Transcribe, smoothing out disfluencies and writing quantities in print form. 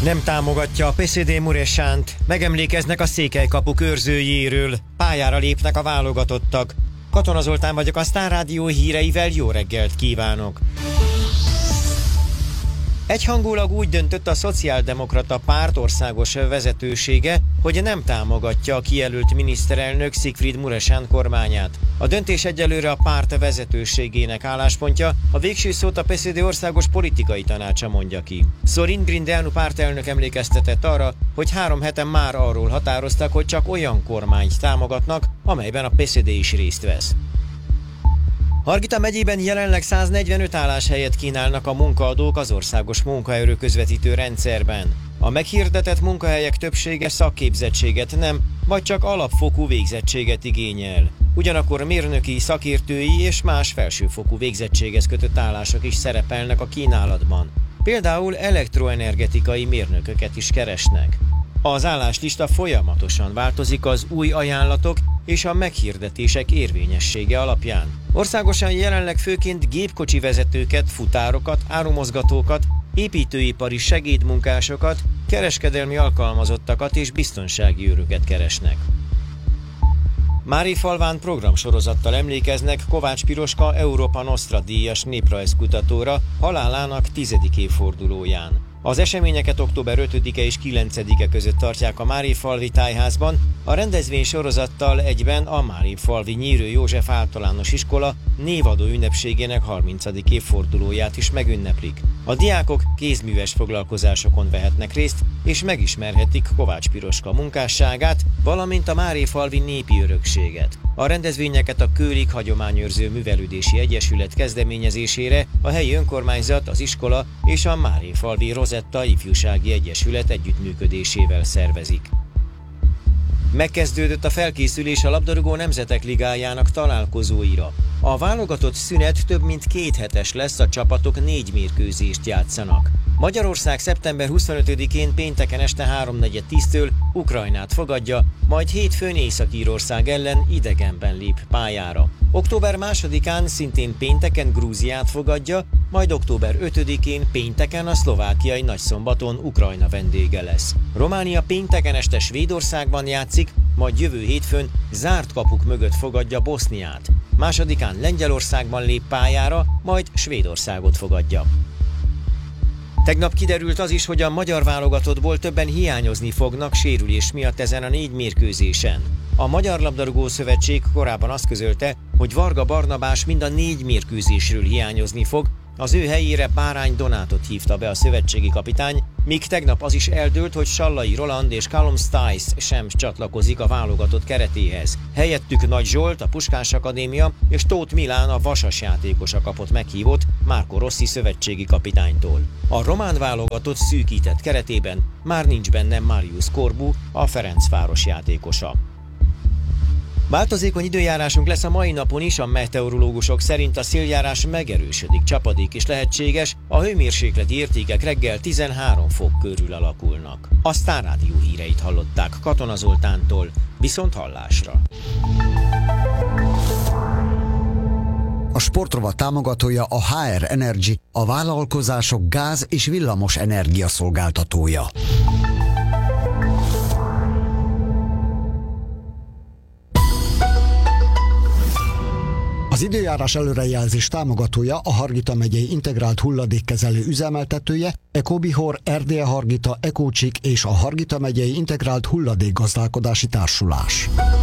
Nem támogatja a PSD Muresánt, megemlékeznek a Székelykapu őrzőjéről, pályára lépnek a válogatottak. Katona Zoltán vagyok, a Sztár Rádió híreivel jó reggelt kívánok! Egyhangulag úgy döntött a Szociáldemokrata Párt országos vezetősége, hogy nem támogatja a kijelölt miniszterelnök Siegfried Muresan kormányát. A döntés egyelőre a párt vezetőségének álláspontja, a végső szót a PSD országos politikai tanácsa mondja ki. Sorin Grindeanu pártelnök emlékeztetett arra, hogy 3 hete már arról határoztak, hogy csak olyan kormányt támogatnak, amelyben a PSD is részt vesz. Hargita megyében jelenleg 145 álláshelyet kínálnak a munkaadók az országos munkaerő közvetítő rendszerben. A meghirdetett munkahelyek többsége szakképzettséget nem, vagy csak alapfokú végzettséget igényel. Ugyanakkor mérnöki, szakértői és más felsőfokú végzettséghez kötött állások is szerepelnek a kínálatban. Például elektroenergetikai mérnököket is keresnek. Az álláslista folyamatosan változik az új ajánlatok és a meghirdetések érvényessége alapján. Országosan jelenleg főként gépkocsi vezetőket, futárokat, árumozgatókat, építőipari segédmunkásokat, kereskedelmi alkalmazottakat és biztonsági őröket keresnek. Márifalván programsorozattal emlékeznek Kovács Piroska Európa Nostra díjas néprajzkutatóra halálának 10. évfordulóján. Az eseményeket október 5-e és 9-e között tartják a Márifalvi Tájházban, a rendezvény sorozattal egyben a Márifalvi Nyírő József Általános Iskola névadó ünnepségének 30. évfordulóját is megünneplik. A diákok kézműves foglalkozásokon vehetnek részt, és megismerhetik Kovács Piroska munkásságát, valamint a Márifalvi népi örökséget. A rendezvényeket a Kőlik Hagyományőrző Művelődési Egyesület kezdeményezésére a helyi önkormányzat, az iskola és a Márifalvi Rozetta Ifjúsági Egyesület együttműködésével szervezik. Megkezdődött a felkészülés a labdarúgó nemzetek ligájának találkozóira. A válogatott szünet több mint 2 hetes lesz, a csapatok 4 mérkőzést játszanak. Magyarország szeptember 25-én pénteken este 3:10-től Ukrajnát fogadja, majd hétfőn Észak-Írország ellen idegenben lép pályára. Október 2-án szintén pénteken Grúziát fogadja, majd október 5-én pénteken a szlovákiai Nagyszombaton Ukrajna vendége lesz. Románia pénteken este Svédországban játszik, majd jövő hétfőn zárt kapuk mögött fogadja Boszniát. 2-án Lengyelországban lép pályára, majd Svédországot fogadja. Tegnap kiderült az is, hogy a magyar válogatottból többen hiányozni fognak sérülés miatt ezen a 4 mérkőzésen. A Magyar Labdarúgó Szövetség korábban azt közölte, hogy Varga Barnabás mind a 4 mérkőzésről hiányozni fog, az ő helyére Bárány Donátot hívta be a szövetségi kapitány, míg tegnap az is eldőlt, hogy Sallai Roland és Callum Stice sem csatlakozik a válogatott keretéhez. Helyettük Nagy Zsolt, a Puskás Akadémia és Tóth Milán, a Vasas játékosa kapott meghívót Marco Rossi szövetségi kapitánytól. A román válogatott szűkített keretében már nincs benne Marius Corbu, a Ferencváros játékosa. Változékony időjárásunk lesz a mai napon is, a meteorológusok szerint a széljárás megerősödik, csapadék is lehetséges, a hőmérsékleti értékek reggel 13 fok körül alakulnak. A Sztár Rádió híreit hallották Katona Zoltántól, viszont hallásra. A sportrovat támogatója a HR Energy, a vállalkozások gáz- és villamos energia szolgáltatója. Az időjárás előrejelzés támogatója a Hargita megyei integrált hulladékkezelő üzemeltetője, Ecobihor, Erdélye Hargita, Ecócsik és a Hargita megyei integrált hulladékgazdálkodási társulás.